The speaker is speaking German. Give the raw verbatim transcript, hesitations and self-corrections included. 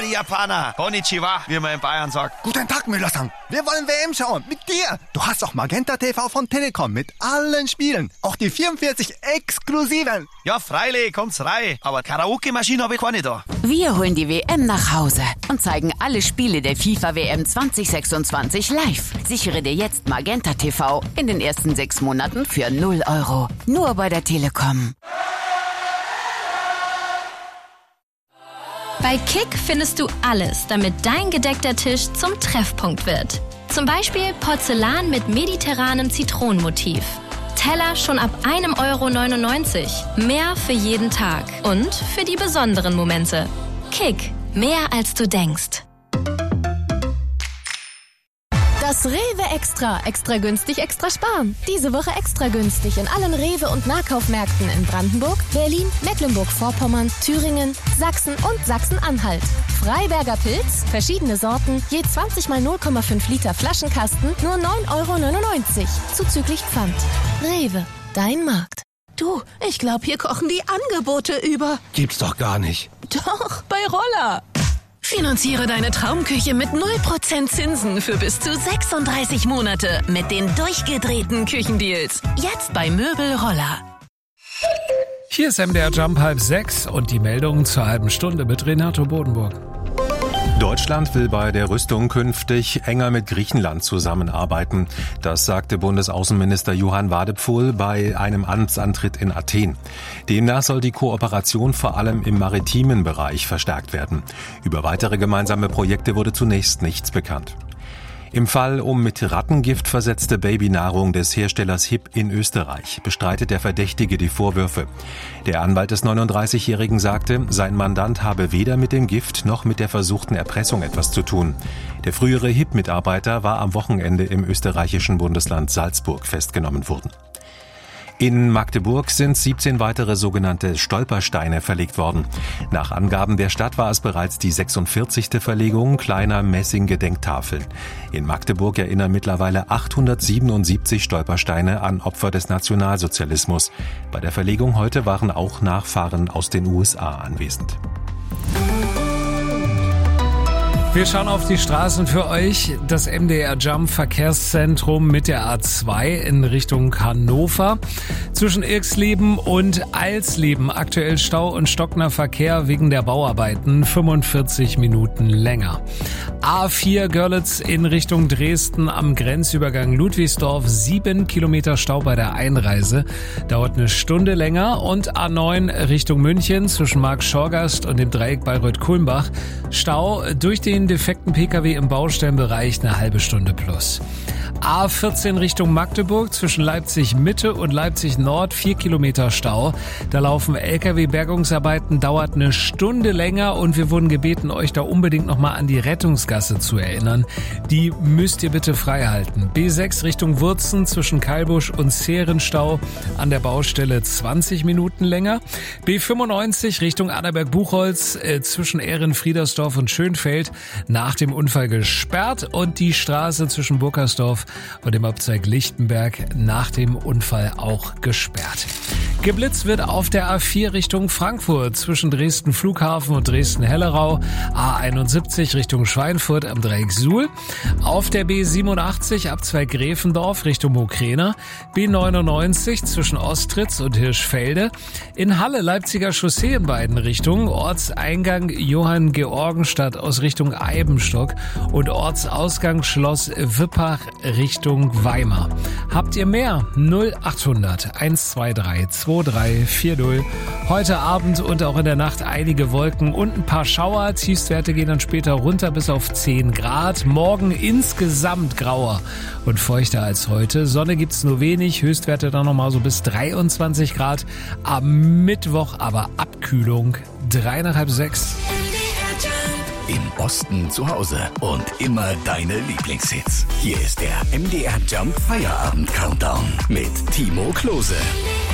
die Japaner. Konnichiwa, wie man in Bayern sagt. Guten Tag, Müller-san. Wir wollen W M schauen. Mit dir. Du hast auch Magenta T V von Telekom mit allen Spielen. Auch die vierundvierzig exklusiven. Ja, freilich, kommt's rein. Aber Karaoke-Maschine habe ich keine da. Wir holen die W M nach Hause und zeigen alle Spiele der FIFA W M zwanzig sechsundzwanzig live. Sichere dir jetzt Magenta T V in den ersten sechs Monaten für null Euro. Nur bei der Telekom. Bei Kick findest du alles, damit dein gedeckter Tisch zum Treffpunkt wird. Zum Beispiel Porzellan mit mediterranem Zitronenmotiv. Teller schon ab ein Euro neunundneunzig. Mehr für jeden Tag und für die besonderen Momente. Kick, mehr als du denkst. Das Rewe Extra. Extra günstig, extra sparen. Diese Woche extra günstig in allen Rewe- und Nahkaufmärkten in Brandenburg, Berlin, Mecklenburg-Vorpommern, Thüringen, Sachsen und Sachsen-Anhalt. Freiberger Pilz, verschiedene Sorten, je zwanzig mal null Komma fünf Liter Flaschenkasten, nur neun Euro neunundneunzig. Zuzüglich Pfand. Rewe, dein Markt. Du, ich glaube, hier kochen die Angebote über. Gibt's doch gar nicht. Doch, bei Roller. Finanziere deine Traumküche mit null Prozent Zinsen für bis zu sechsunddreißig Monate mit den durchgedrehten Küchendeals. Jetzt bei Möbel Roller. Hier ist M D R Jump halb sechs und die Meldungen zur halben Stunde mit Renato Bodenburg. Deutschland will bei der Rüstung künftig enger mit Griechenland zusammenarbeiten. Das sagte Bundesaußenminister Johann Wadephul bei einem Amtsantritt in Athen. Demnach soll die Kooperation vor allem im maritimen Bereich verstärkt werden. Über weitere gemeinsame Projekte wurde zunächst nichts bekannt. Im Fall um mit Rattengift versetzte Babynahrung des Herstellers Hip in Österreich bestreitet der Verdächtige die Vorwürfe. Der Anwalt des neununddreißigjährigen sagte, sein Mandant habe weder mit dem Gift noch mit der versuchten Erpressung etwas zu tun. Der frühere Hip-Mitarbeiter war am Wochenende im österreichischen Bundesland Salzburg festgenommen worden. In Magdeburg sind siebzehn weitere sogenannte Stolpersteine verlegt worden. Nach Angaben der Stadt war es bereits die sechsundvierzigste Verlegung kleiner Messing-Gedenktafeln. In Magdeburg erinnern mittlerweile achthundertsiebenundsiebzig Stolpersteine an Opfer des Nationalsozialismus. Bei der Verlegung heute waren auch Nachfahren aus den U S A anwesend. Wir schauen auf die Straßen für euch. Das M D R Jump Verkehrszentrum mit der A zwei in Richtung Hannover. Zwischen Irxleben und Alsleben aktuell Stau und stockender Verkehr wegen der Bauarbeiten. fünfundvierzig Minuten länger. A vier Görlitz in Richtung Dresden am Grenzübergang Ludwigsdorf. Sieben Kilometer Stau bei der Einreise. Dauert eine Stunde länger. Und A neun Richtung München zwischen Markt-Schorgast und dem Dreieck Bayreuth-Kulmbach. Stau durch den defekten Pkw im Baustellenbereich eine halbe Stunde plus. A vierzehn Richtung Magdeburg zwischen Leipzig Mitte und Leipzig Nord vier Kilometer Stau. Da laufen Lkw-Bergungsarbeiten, dauert eine Stunde länger und wir wurden gebeten, euch da unbedingt nochmal an die Rettungsgasse zu erinnern. Die müsst ihr bitte frei halten. B sechs Richtung Wurzen zwischen Keilbusch und Zährenstau an der Baustelle zwanzig Minuten länger. B fünfundneunzig Richtung Annaberg-Buchholz äh, zwischen Ehrenfriedersdorf und Schönfeld nach dem Unfall gesperrt und die Straße zwischen Burkersdorf und dem Abzweig Lichtenberg nach dem Unfall auch gesperrt. Geblitzt wird auf der A vier Richtung Frankfurt zwischen Dresden Flughafen und Dresden-Hellerau, A einundsiebzig Richtung Schweinfurt am Dreieck Suhl, auf der B siebenundachtzig Abzweig Gräfendorf Richtung Mokräne, B neunundneunzig zwischen Ostritz und Hirschfelde, in Halle Leipziger Chaussee in beiden Richtungen, Ortseingang Johann Georgenstadt aus Richtung Eibenstock und Ortsausgang Schloss Wippach Richtung Weimar. Habt ihr mehr? null achthundert eins zwei drei zwei drei vier null. Heute Abend und auch in der Nacht einige Wolken und ein paar Schauer. Tiefstwerte gehen dann später runter bis auf zehn Grad. Morgen insgesamt grauer und feuchter als heute. Sonne gibt's nur wenig. Höchstwerte dann nochmal so bis dreiundzwanzig Grad. Am Mittwoch aber Abkühlung. Drei nach halb sechs. Im Osten zu Hause und immer deine Lieblingshits. Hier ist der M D R Jump Feierabend Countdown mit Timo Klose.